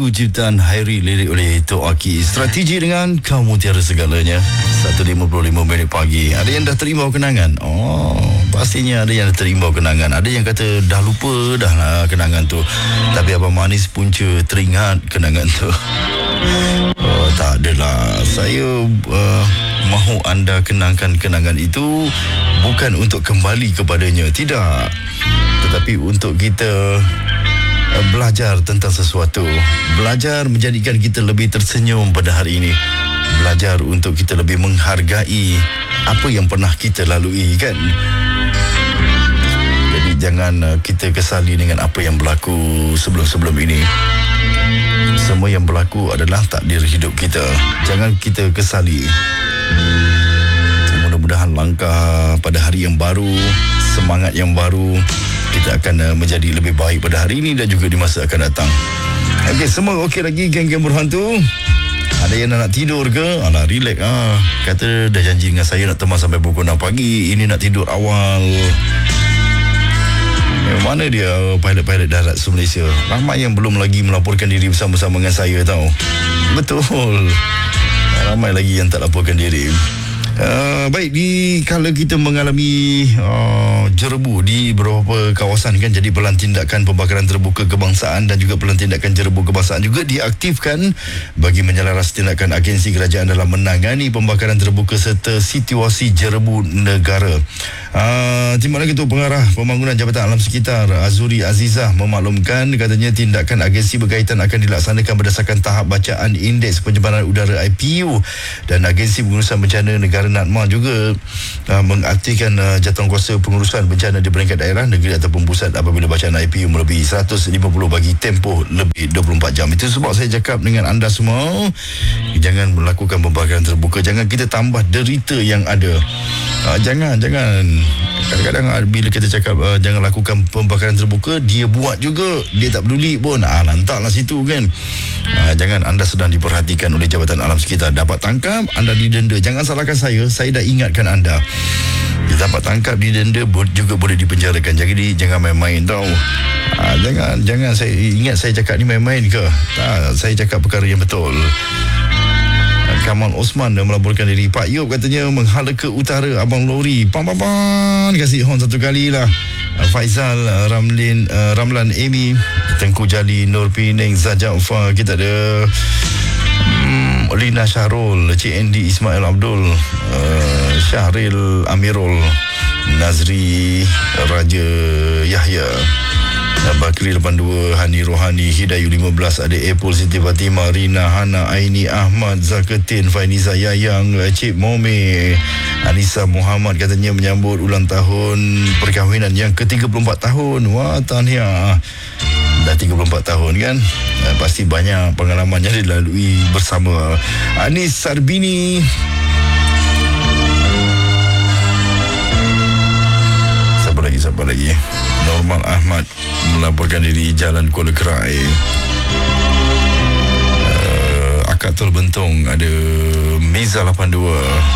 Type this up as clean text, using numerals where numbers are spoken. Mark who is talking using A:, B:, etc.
A: lagu ciptaan Hairi, lirik oleh Tok Aki. Strategi dengan kau mutiara segalanya. 1.55 minit pagi. Ada yang dah terimbau kenangan? Pastinya ada yang dah terimbau kenangan. Ada yang kata dah lupa dah lah kenangan tu. Tapi Abang Manis punca teringat kenangan tu. Tak adalah. Saya mahu anda kenangkan kenangan itu bukan untuk kembali kepadanya, tidak, tetapi untuk kita belajar tentang sesuatu, belajar menjadikan kita lebih tersenyum pada hari ini, belajar untuk kita lebih menghargai apa yang pernah kita lalui, kan? Jadi jangan kita kesali dengan apa yang berlaku sebelum-sebelum ini. Semua yang berlaku adalah takdir hidup kita. Jangan kita kesali. Mudah-mudahan langkah pada hari yang baru, semangat yang baru, kita akan menjadi lebih baik pada hari ini dan juga di masa akan datang. Okey, semua okey lagi geng-geng berhantu? Ada yang nak tidur ke? Alah, relax kata dah janji dengan saya nak teman sampai pukul 6 pagi. Ini nak tidur awal. Mana dia pilot-pilot darat se-Malaysia? Ramai yang belum lagi melaporkan diri bersama-sama dengan saya, tahu. Betul. Ramai lagi yang tak laporkan diri. Baik, kalau kita mengalami jerebu di beberapa kawasan, kan, jadi pelan tindakan pembakaran terbuka kebangsaan dan juga pelan tindakan jerebu kebangsaan juga diaktifkan bagi menyelaras tindakan agensi kerajaan dalam menangani pembakaran terbuka serta situasi jerebu negara. Timbalan Ketua Pengarah Pembangunan Jabatan Alam Sekitar Azuri Azizah memaklumkan, katanya tindakan agensi berkaitan akan dilaksanakan berdasarkan tahap bacaan Indeks Pencemaran Udara IPU, dan agensi pengurusan bencana negara NADMA juga mengaktifkan jawatankuasa pengurusan bencana di peringkat daerah, negeri ataupun pusat apabila bacaan IPU melebihi 150 bagi tempoh lebih 24 jam. Itu sebab saya cakap dengan anda semua, jangan melakukan pembakaran terbuka, jangan kita tambah derita yang ada. Jangan kadang-kadang bila kita cakap jangan lakukan pembakaran terbuka, dia buat juga, dia tak peduli pun, lantaklah situ, kan. Jangan, anda sedang diperhatikan oleh Jabatan Alam Sekitar. Dapat tangkap, anda didenda. Jangan salahkan saya dah ingatkan anda. Dia dapat tangkap, didenda, juga boleh dipenjarakan. Jadi jangan main-main, tau. Jangan saya ingat saya cakap ni main-main ke? Tak, saya cakap perkara yang betul. Kamal Osman dah melaporkan diri. Pak Yop katanya menghala ke utara abang lori. Pam kasih horn satu kali lah. Faizal, Ramlan Amy, Tengku Jali, Nur Pining, Zajafar. Kita ada Lina Syahrul, Cik Andy Ismail Abdul, Syahril Amirul, Nazri Raja Yahya, Bakri 82, Hani Rohani, Hidayu 15, ada Apple Siti Fatimah, Rina Hana, Aini Ahmad, Zaketin, Fainiza Yayang, Cik Mome, Anissa Muhammad katanya menyambut ulang tahun perkahwinan yang ke-34 tahun. Wah, tahniah. Dah 34 tahun, kan? Pasti banyak pengalaman yang dilalui bersama. Anis Sarbini, siapa lagi? Normal Ahmad melaporkan diri Jalan Kuala Kerai. Akad Tol Bentong ada Meza 82.